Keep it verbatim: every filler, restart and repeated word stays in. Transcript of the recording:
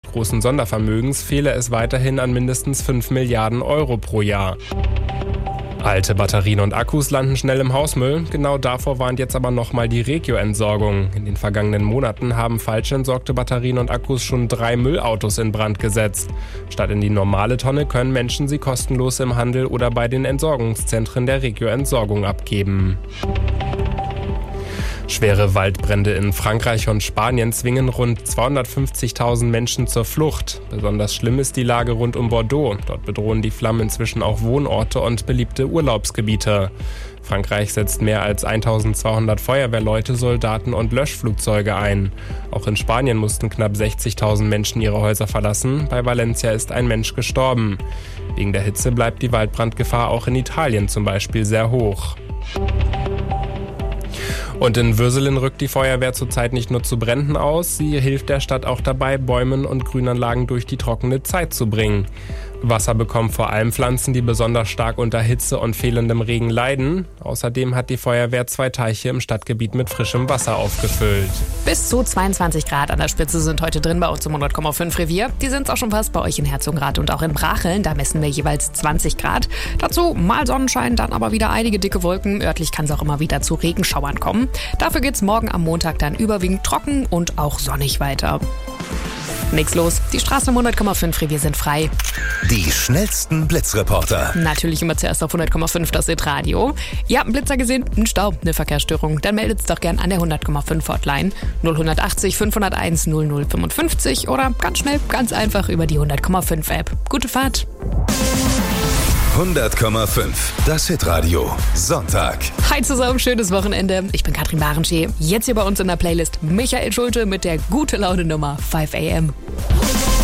großen Sondervermögens fehle es weiterhin an mindestens fünf Milliarden Euro pro Jahr. Alte Batterien und Akkus landen schnell im Hausmüll. Genau davor warnt jetzt aber nochmal die Regio-Entsorgung. In den vergangenen Monaten haben falsch entsorgte Batterien und Akkus schon drei Müllautos in Brand gesetzt. Statt in die normale Tonne können Menschen sie kostenlos im Handel oder bei den Entsorgungszentren der Regio-Entsorgung abgeben. Schwere Waldbrände in Frankreich und Spanien zwingen rund zweihundertfünfzigtausend Menschen zur Flucht. Besonders schlimm ist die Lage rund um Bordeaux. Dort bedrohen die Flammen inzwischen auch Wohnorte und beliebte Urlaubsgebiete. Frankreich setzt mehr als eintausendzweihundert Feuerwehrleute, Soldaten und Löschflugzeuge ein. Auch in Spanien mussten knapp sechzigtausend Menschen ihre Häuser verlassen. Bei Valencia ist ein Mensch gestorben. Wegen der Hitze bleibt die Waldbrandgefahr auch in Italien zum Beispiel sehr hoch. Und in Würselen rückt die Feuerwehr zurzeit nicht nur zu Bränden aus, sie hilft der Stadt auch dabei, Bäumen und Grünanlagen durch die trockene Zeit zu bringen. Wasser bekommen vor allem Pflanzen, die besonders stark unter Hitze und fehlendem Regen leiden. Außerdem hat die Feuerwehr zwei Teiche im Stadtgebiet mit frischem Wasser aufgefüllt. Bis zu zweiundzwanzig Grad an der Spitze sind heute drin bei uns im hundert Komma fünf Revier. Die sind auch schon fast bei euch in Herzogenrath und auch in Bracheln. Da messen wir jeweils zwanzig Grad. Dazu mal Sonnenschein, dann aber wieder einige dicke Wolken. Örtlich kann es auch immer wieder zu Regenschauern kommen. Dafür geht's morgen am Montag dann überwiegend trocken und auch sonnig weiter. Nix los. Die Straßen im hundert Komma fünf Revier sind frei. Die schnellsten Blitzreporter. Natürlich immer zuerst auf hundert Komma fünf das Hit-Radio. Ihr habt einen Blitzer gesehen, einen Stau, eine Verkehrsstörung. Dann meldet's doch gern an der hundert Komma fünf Hotline null achtzig fünfhunderteins null null fünfundfünfzig oder ganz schnell, ganz einfach über die hundert Komma fünf App. Gute Fahrt. hundert Komma fünf, das Hit-Radio, Sonntag. Hi zusammen, schönes Wochenende. Ich bin Katrin Barenschee. Jetzt hier bei uns in der Playlist Michael Schulte mit der Gute-Laune-Nummer fünf a m.